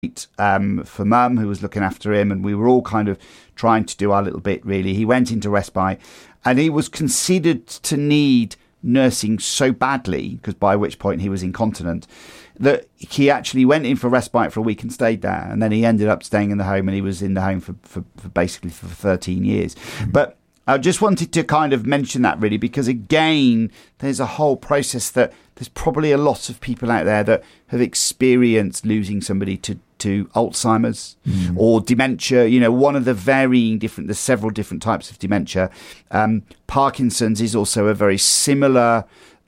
for Mum, who was looking after him, and we were all kind of trying to do our little bit, really. He went into respite, and he was considered to need nursing so badly, because by which point he was incontinent, that he actually went in for respite for a week and stayed there, and then he ended up staying in the home, and he was in the home for basically for 13 years. But I just wanted to kind of mention that, really, because again, there's a whole process that there's probably a lot of people out there that have experienced losing somebody to Alzheimer's or dementia. You know, one of the there's several different types of dementia. Parkinson's is also a very similar,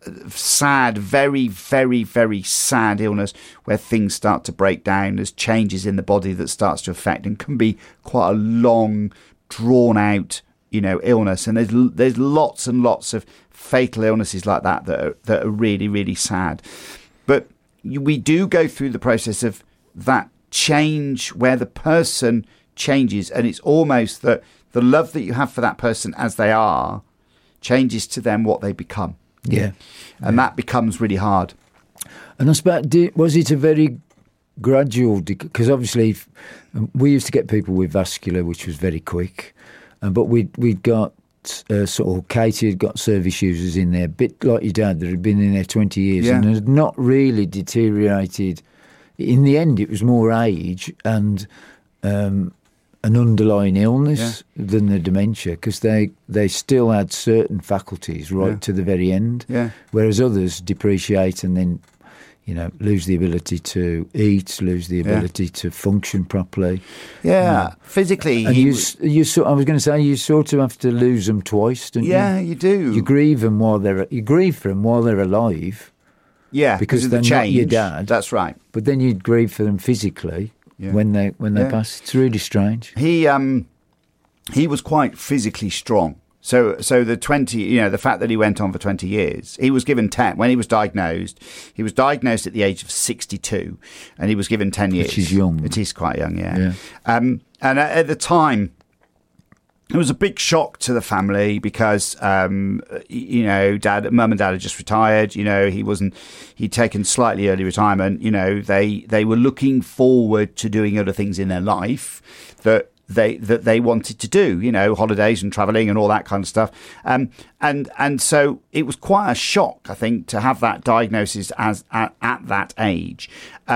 sad, very, very, very sad illness where things start to break down. There's changes in the body that starts to affect and can be quite a long, drawn out, illness. And there's lots and lots of fatal illnesses like that are really, really sad. But we do go through the process of that change where the person changes, and it's almost that the love that you have for that person as they are changes to them what they become. And that becomes really hard. And I suppose, was it a very gradual, because obviously we used to get people with vascular, which was very quick, but we'd got Katie had got service users in there, a bit like your dad, that had been in there 20 years and had not really deteriorated. In the end, it was more age and an underlying illness than the dementia, because they still had certain faculties to the very end, whereas others depreciate and then, lose the ability to eat, lose the ability to function properly. Physically. And I was going to say, you sort of have to lose them twice, don't you? Yeah, you do. You grieve for them while they're alive. Yeah, because they're not your dad. That's right. But then you grieve for them physically when they pass. It's really strange. He was quite physically strong. So the 20, the fact that he went on for 20 years, he was given 10 when he was diagnosed. He was diagnosed at the age of 62, and he was given 10 years. Which is young. It is quite young, yeah. And at the time, it was a big shock to the family because, Mum and Dad had just retired. He'd taken slightly early retirement. They were looking forward to doing other things in their life that they wanted to do, holidays and travelling and all that kind of stuff. And so it was quite a shock, I think, to have that diagnosis at that age.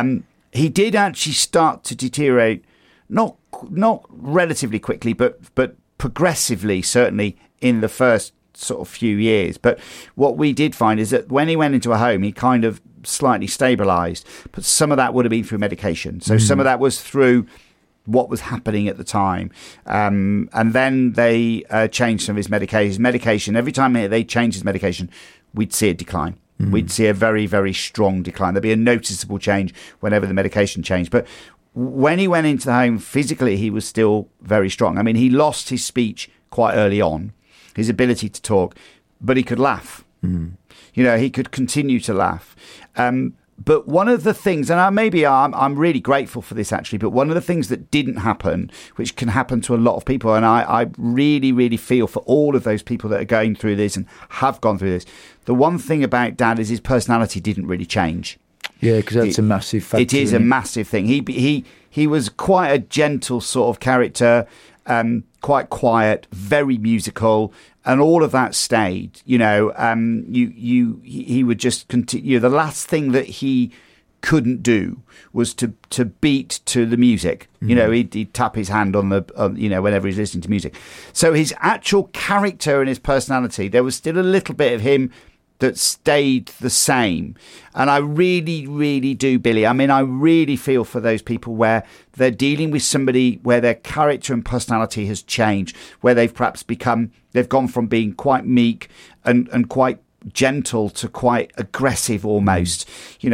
He did actually start to deteriorate, not relatively quickly, but progressively, certainly in the first sort of few years. But what we did find is that when he went into a home, he kind of slightly stabilised, but some of that would have been through medication. So some of that was through what was happening at the time. And then they changed some of his medication. Every time they changed his medication, we'd see a decline. We'd see a very, very strong decline. There'd be a noticeable change whenever the medication changed. But when he went into the home, physically, he was still very strong. I mean, he lost his speech quite early on, his ability to talk, but he could laugh. He could continue to laugh. But one of the things, and I'm really grateful for this, actually, but one of the things that didn't happen, which can happen to a lot of people, and I really, really feel for all of those people that are going through this and have gone through this, the one thing about Dad is his personality didn't really change. Yeah, because that's a massive factor. It is a massive thing. He was quite a gentle sort of character, quite quiet, very musical, and all of that stayed. He would just continue. The last thing that he couldn't do was to beat to the music. He'd tap his hand on whenever he's listening to music. So his actual character and his personality, there was still a little bit of him that stayed the same. And I really, really do, Billy. I mean, I really feel for those people where they're dealing with somebody where their character and personality has changed, where they've gone from being quite meek and quite gentle to quite aggressive almost, and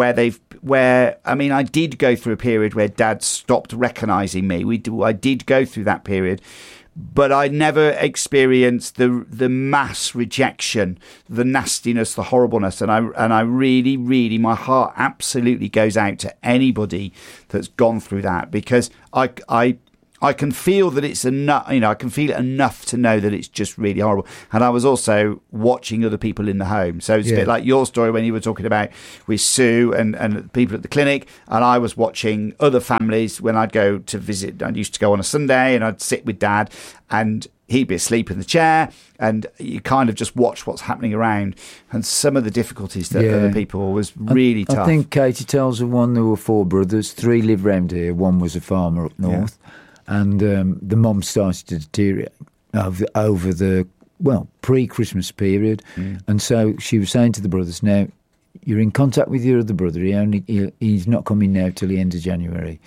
I did go through a period where Dad stopped recognising me. I did go through that period. But I never experienced the mass rejection, the nastiness, the horribleness, and I really, really, my heart absolutely goes out to anybody that's gone through that, because I I can feel that it's enough, I can feel it enough to know that it's just really horrible. And I was also watching other people in the home. So it's a bit like your story when you were talking about with Sue and people at the clinic. And I was watching other families when I'd go to visit. I used to go on a Sunday and I'd sit with Dad and he'd be asleep in the chair, and you kind of just watch what's happening around. And some of the difficulties that other people was really tough. I think Katie tells of one, there were 4 brothers, 3 lived round here, 1 was a farmer up north. Yeah. And the mum started to deteriorate over the, pre-Christmas period. Mm. And so she was saying to the brothers, now, you're in contact with your other brother. He's not coming now till the end of January.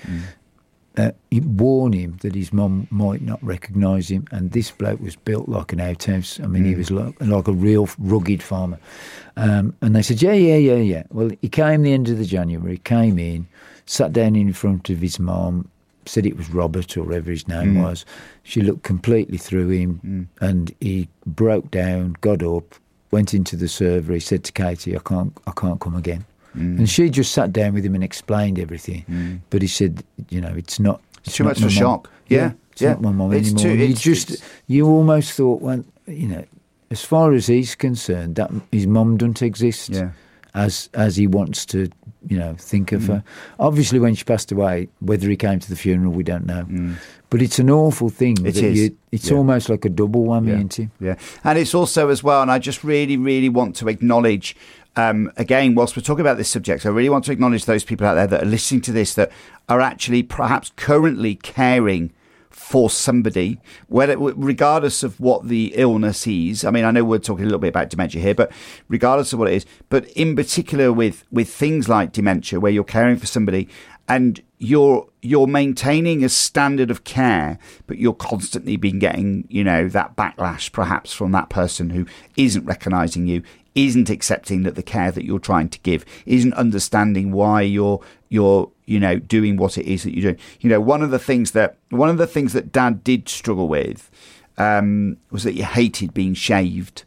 Warn him that his mum might not recognise him. And this bloke was built like an outhouse. I mean, he was like a real rugged farmer. And they said, yeah. Well, he came the end of the January, came in, sat down in front of his mum, said it was Robert or whatever his name was. She looked completely through him and he broke down, got up, went into the server. He said to Katie, I can't come again. And she just sat down with him and explained everything. But he said, it's too much of a shock. Yeah. It's not my mum anymore. You almost thought, well, as far as he's concerned, that his mum doesn't exist as he wants to, think of her. Obviously, when she passed away, whether he came to the funeral, we don't know. But it's an awful thing. It's almost like a double whammy, isn't it? Yeah. And it's also as well, and I just really, really want to acknowledge, again, whilst we're talking about this subject, I really want to acknowledge those people out there that are listening to this that are actually perhaps currently caring for somebody, regardless of what the illness is. I mean, I know we're talking a little bit about dementia here, but regardless of what it is, but in particular with things like dementia, where you're caring for somebody and you're maintaining a standard of care, but you're constantly been getting, that backlash perhaps from that person who isn't recognising you, isn't accepting that the care that you're trying to give, isn't understanding why you're doing what it is that you're doing. One of the things that Dad did struggle with was that he hated being shaved.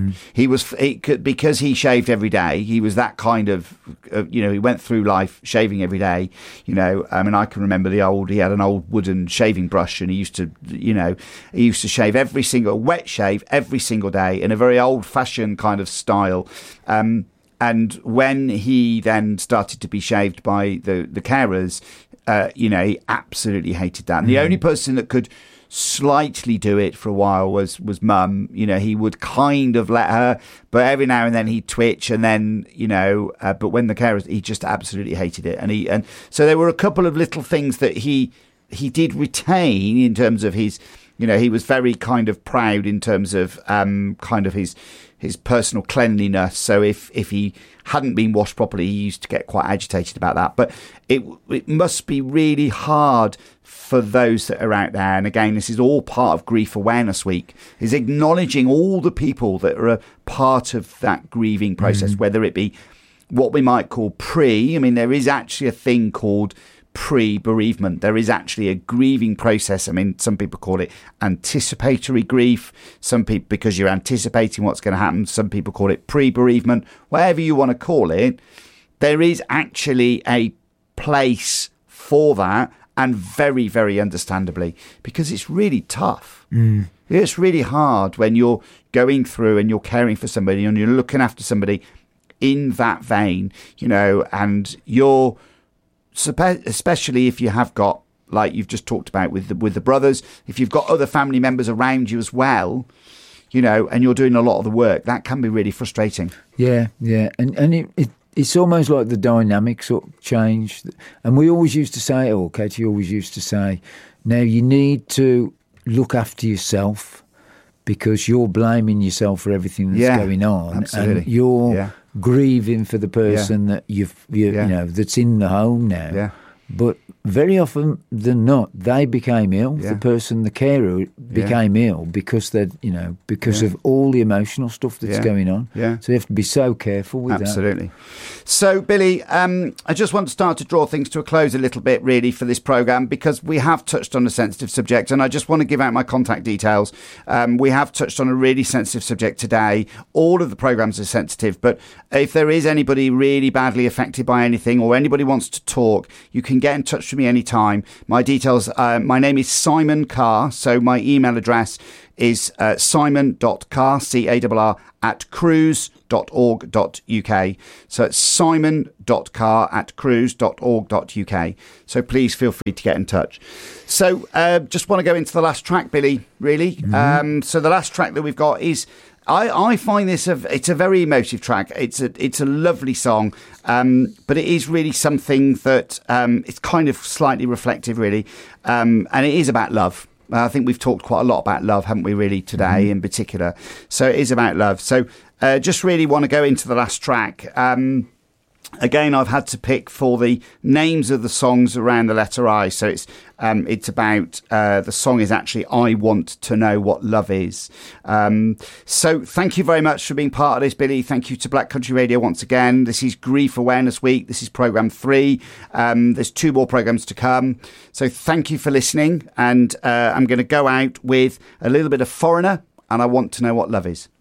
Because he shaved every day. He was that kind of, he went through life shaving every day. I can remember he had an old wooden shaving brush, and he used to shave wet shave every single day in a very old fashioned kind of style. And when he then started to be shaved by the carers, he absolutely hated that. And the only person that could slightly do it for a while was Mum. He would kind of let her, but every now and then he'd twitch, and then but when the carers, he just absolutely hated it. And so there were a couple of little things that he did retain in terms of his, he was very kind of proud in terms of kind of his personal cleanliness. So if he hadn't been washed properly, he used to get quite agitated about that. But it must be really hard for those that are out there. And again, this is all part of Grief Awareness Week, is acknowledging all the people that are a part of that grieving process, whether it be what we might call there is actually a thing called pre-bereavement. There is actually a grieving process. Some people call it anticipatory grief. Some people, because you're anticipating what's going to happen. Some people call it pre-bereavement. Whatever you want to call it, there is actually a place for that, and very, very understandably, because it's really tough. It's really hard when you're going through and you're caring for somebody and you're looking after somebody in that vein, and you're, especially if you have got, like you've just talked about with the brothers, if you've got other family members around you as well, and you're doing a lot of the work, that can be really frustrating. Yeah, and it's almost like the dynamics sort of changed. And we always used to say, or Katie always used to say, now you need to look after yourself, because you're blaming yourself for everything that's going on. Absolutely. And you're grieving for the person that that's in the home now. Yeah. But very often than not, they became ill. The carer became ill because of all the emotional stuff that's going on. Yeah. So you have to be so careful with that. Absolutely. So, Billy, I just want to start to draw things to a close a little bit, really, for this programme, because we have touched on a sensitive subject, and I just want to give out my contact details. We have touched on a really sensitive subject today. All of the programmes are sensitive, but if there is anybody really badly affected by anything, or anybody wants to talk, you can get in touch with me anytime. My details, my name is Simon Carr, so my email address is simon.carr, C-A-R-R, at cruise.org.uk. So it's simon.carr at cruise.org.uk. So please feel free to get in touch. So just want to go into the last track, Billy, really. Mm-hmm. So the last track that we've got is, I find this it's a very emotive track. It's a lovely song, but it is really something that it's kind of slightly reflective, really, and it is about love. I think we've talked quite a lot about love, haven't we, really, today in particular. So it is about love. So just really want to go into the last track. Again, I've had to pick for the names of the songs around the letter I. So it's about, the song is actually I Want to Know What Love Is. So thank you very much for being part of this, Billy. Thank you to Black Country Radio once again. This is Grief Awareness Week. This is programme 3. There's 2 more programmes to come. So thank you for listening. And I'm going to go out with a little bit of Foreigner, and I Want to Know What Love Is.